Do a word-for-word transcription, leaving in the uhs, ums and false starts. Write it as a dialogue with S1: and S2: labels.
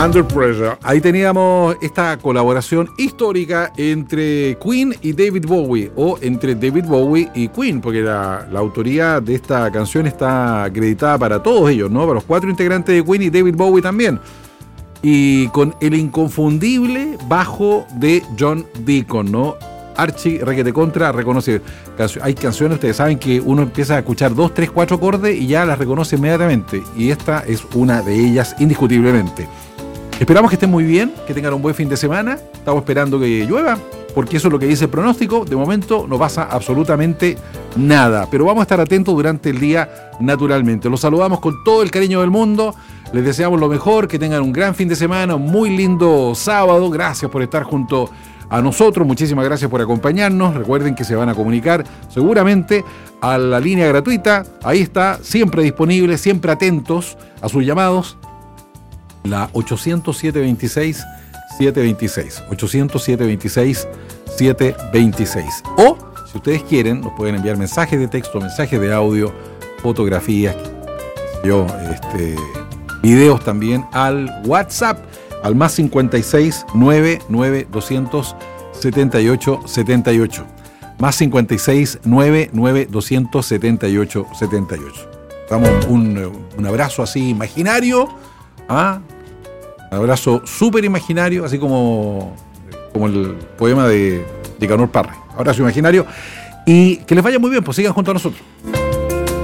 S1: Under Pressure. Ahí teníamos esta colaboración histórica entre Queen y David Bowie, o entre David Bowie y Queen, porque la, la autoría de esta canción está acreditada para todos ellos, ¿no? Para los cuatro integrantes de Queen y David Bowie también. Y con el inconfundible bajo de John Deacon, ¿no? Archi, requete contra, reconoce. Hay canciones, ustedes saben que uno empieza a escuchar dos, tres, cuatro acordes y ya las reconoce inmediatamente. Y esta es una de ellas, indiscutiblemente. Esperamos que estén muy bien, que tengan un buen fin de semana. Estamos esperando que llueva, porque eso es lo que dice el pronóstico. De momento no pasa absolutamente nada, pero vamos a estar atentos durante el día naturalmente. Los saludamos con todo el cariño del mundo. Les deseamos lo mejor, que tengan un gran fin de semana, un muy lindo sábado. Gracias por estar junto a nosotros, muchísimas gracias por acompañarnos. Recuerden que se van a comunicar seguramente a la línea gratuita. Ahí está, siempre disponible, siempre atentos a sus llamados. La ochocientos siete veintiséis siete veintiséis, ochocientos siete veintiséis siete veintiséis. O, si ustedes quieren, nos pueden enviar mensajes de texto, mensajes de audio, fotografías, yo, este, videos también al WhatsApp, al más cincuenta y seis nueve nueve doscientos setenta y ocho setenta y ocho. Más cincuenta y seis nueve nueve doscientos setenta y ocho setenta y ocho. Damos un, un abrazo así imaginario. ¿Ah? Un abrazo súper imaginario, así como, como el poema de Nicanor Parra. Abrazo imaginario y que les vaya muy bien, pues sigan junto a nosotros.